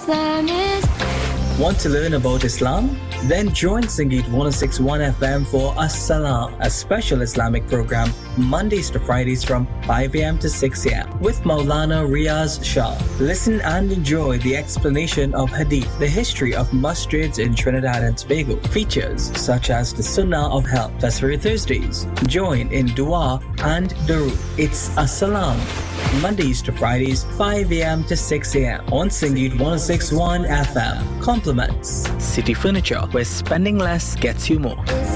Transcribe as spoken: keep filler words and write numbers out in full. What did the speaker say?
Islam is. Want to learn about Islam? Then join Sangeet one oh six point one F M for As-Salam, a special Islamic program Mondays to Fridays from five a m to six a m with Maulana Riaz Shah. Listen and enjoy the explanation of Hadith, the history of masjids in Trinidad and Tobago, features such as the Sunnah of Help. That's for Thursdays. Join in Dua and Darood. It's As-Salam, Mondays to Fridays, five a m to six a m on Sangeet one oh six point one F M. Compliments City Furniture, where spending less gets you more.